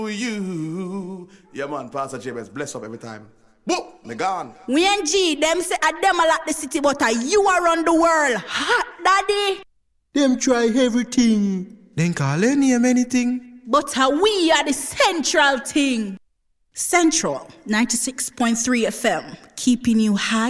You. Yeah, man, Pastor James, bless up every time. Boop, me gone. We and G, them say a them a like the city, but you around the world. Hot, daddy. Them try everything. Then call any name anything. But we are the central thing. Central 96.3 FM, keeping you high.